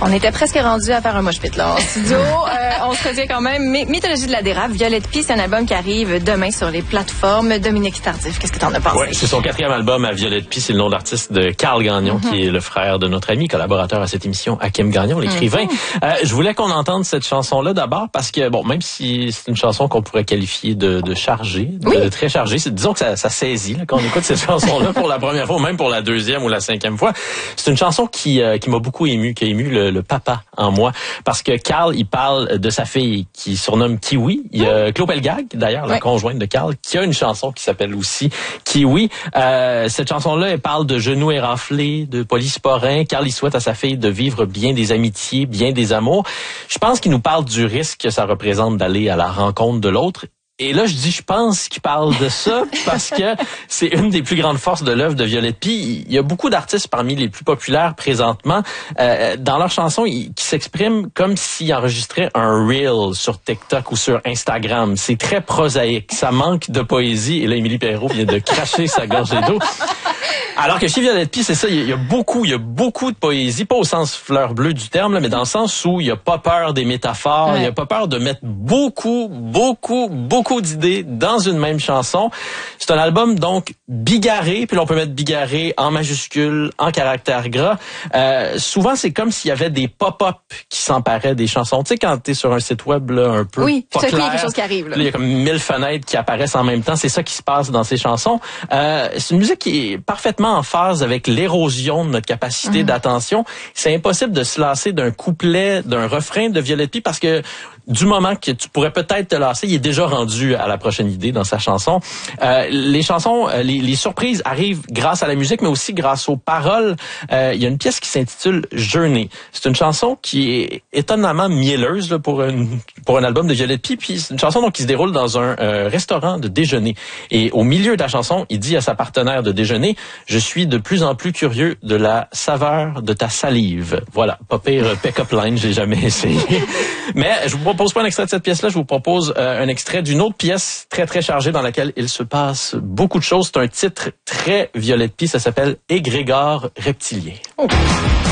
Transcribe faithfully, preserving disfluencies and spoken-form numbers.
On était presque rendu à faire un mosh pit là en studio. euh, on se retient quand même. My- Mythologie de la dérape, Violette Pie, c'est un album qui arrive demain sur les plateformes. Dominique Tardif, qu'est-ce que t'en as pensé? Ouais, c'est son quatrième album à Violette Pie, c'est le nom d'artiste de Carl Gagnon, mm-hmm. qui est le frère de notre ami, collaborateur à cette émission, Hakim Gagnon, l'écrivain. Mm-hmm. Euh, je voulais qu'on entende cette chanson-là d'abord parce que, bon, même si c'est une chanson qu'on pourrait qualifier de, de chargée, de, oui. de très chargée, c'est, disons que ça, ça saisit là, quand on écoute cette chanson-là pour la première fois, ou même pour la deuxième ou la cinquième fois. C'est une chanson qui, euh, qui m'a beaucoup ému, qui a ému le, le papa en moi, parce que Carl, il parle de sa fille qui surnomme Kiwi. Il y a Claude Pelgag, d'ailleurs, la ouais. conjointe de Carl, qui a une chanson qui s'appelle aussi Kiwi. Euh, cette chanson-là, elle parle de genoux éraflés, de polysporin. Carl, il souhaite à sa fille de vivre bien des amitiés, bien des amours. Je pense qu'il nous parle du risque que ça représente d'aller à la rencontre de l'autre. Et là, je dis, je pense qu'il parle de ça parce que c'est une des plus grandes forces de l'œuvre de Violette Pie. Il y a beaucoup d'artistes parmi les plus populaires présentement euh, dans leurs chansons qui s'expriment comme s'ils enregistraient un reel sur TikTok ou sur Instagram. C'est très prosaïque. Ça manque de poésie. Et là, Émilie Perrault vient de cracher sa gorgée d'eau. Alors que chez Violette Pie, c'est ça, il y a beaucoup, il y a beaucoup de poésie, pas au sens fleur bleue du terme, là, mais dans le sens où il y a pas peur des métaphores, ouais. il y a pas peur de mettre beaucoup, beaucoup, beaucoup d'idées dans une même chanson. C'est un album donc bigarré, puis là, on peut mettre bigarré en majuscule, en caractère gras. Euh, souvent, c'est comme s'il y avait des pop-up qui s'emparaient des chansons. Tu sais, quand t'es sur un site web là, un peu oui, pas tout clair, il y a quelque chose qui arrive. Là. Là, il y a comme mille fenêtres qui apparaissent en même temps. C'est ça qui se passe dans ces chansons. Euh, c'est une musique qui est parfaitement en phase avec l'érosion de notre capacité mmh. d'attention. C'est impossible de se lasser d'un couplet, d'un refrain de Violette Pie parce que du moment que tu pourrais peut-être te lasser, il est déjà rendu à la prochaine idée dans sa chanson. Euh, les chansons, les, les surprises arrivent grâce à la musique, mais aussi grâce aux paroles. Euh, il y a une pièce qui s'intitule Journey. C'est une chanson qui est étonnamment mielleuse là, pour, une, pour un album de Violette Pie. Puis c'est une chanson donc, qui se déroule dans un euh, restaurant de déjeuner. Et au milieu de la chanson, il dit à sa partenaire de déjeuner, « Je suis de plus en plus curieux de la saveur de ta salive. » Voilà, pas pire pick-up line, j'ai jamais essayé. Mais je vous propose pas un extrait de cette pièce-là, je vous propose euh, un extrait d'une autre pièce très très chargée dans laquelle il se passe beaucoup de choses. C'est un titre très Violette Pie, ça s'appelle Égrégore reptilien. Oh.